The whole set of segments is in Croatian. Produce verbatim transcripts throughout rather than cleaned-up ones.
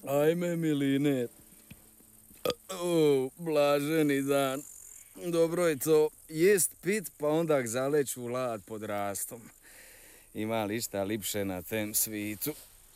Ajme, Miline. O, blaženi dan. Dobro je to jest pit, pa onda zaleću u lad pod rastom. Ima li šta lipše na tem svitu?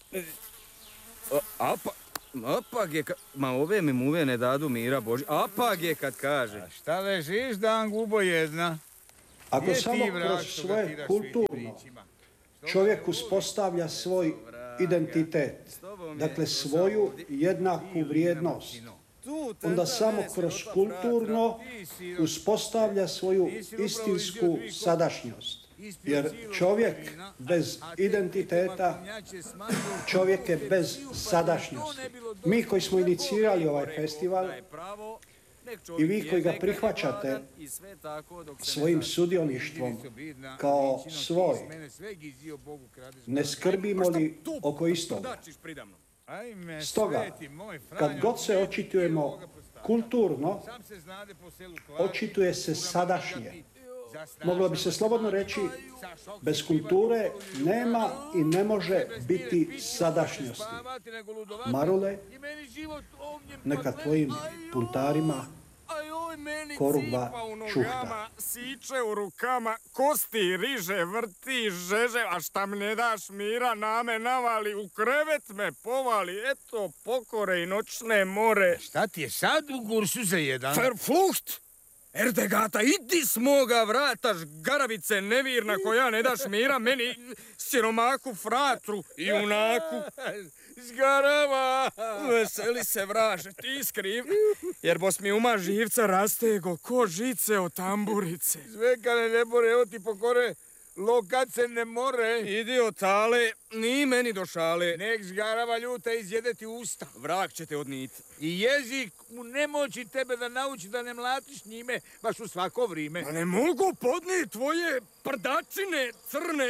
Apa, apak je kad... Ma ove mi muve ne dadu mira, Boži. Apak je kad kaže. A šta ležiš, dan gubo jedna? Ako samo kroz svoje kulturno čovjek uspostavlja svoj identitet, dakle svoju jednaku vrijednost, onda samo kroz kulturno uspostavlja svoju istinsku sadašnjost. Jer čovjek bez identiteta, čovjek je bez sadašnjosti. Mi koji smo inicirali ovaj festival i vi koji ga prihvaćate svojim sudioništvom kao svoj, ne skrbimo li oko istoga? Stoga, kad god se očitujemo kulturno, očituje se sadašnje. Moglo bi se slobodno reći, bez kulture nema i ne može biti sadašnjosti. Marule, neka tvojim puntarima koruba čuhta. Siče u rukama, kosti riže, vrti, žeže, a šta mi ne daš mira, na me navali, u krevet me povali, eto, pokore i noćne more. Šta ti je sad u gursu za jedan? Verflucht! Erdegata, idi s moga vrata, žgaravice nevirna koja ne daš mira, meni siromaku, fratru i junaku. Zgarava! Veseli se, vraže, ti skriv, jer bos mi uma živca rastego ko žice od tamburice. Zvekane ne bore, evo ti pokore, lokad se ne more. Idi od tale, ni meni do šale. Nek zgarava ljuta izjede ti usta. Vrak će te odniti. I jezik mu ne moći tebe da nauči da ne mlatiš njime baš u svako vrijeme. Ma ne mogu podnijeti tvoje prdačine crne.